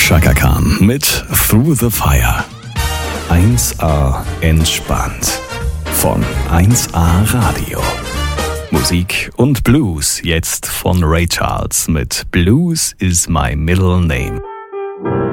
Chaka Khan mit Through the Fire. 1A entspannt. Von 1A Radio. Musik und Blues jetzt von Ray Charles mit Blues is my middle name.